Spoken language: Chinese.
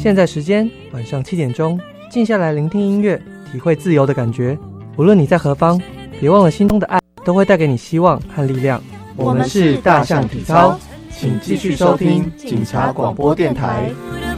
现在时间晚上7点钟，静下来聆听音乐，体会自由的感觉。无论你在何方，别忘了心中的爱都会带给你希望和力量。我们是大象体操，请继续收听警察广播电台。